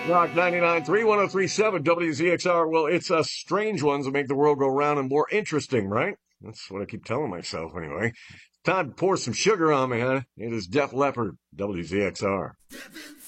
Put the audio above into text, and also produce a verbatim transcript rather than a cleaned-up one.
Rock ninety-nine point three, one oh three point seven, W Z X R. Well, it's us strange ones that make the world go round and more interesting, right? That's what I keep telling myself, anyway. Time to pour some sugar on me, huh? It is Def Leppard, W Z X R.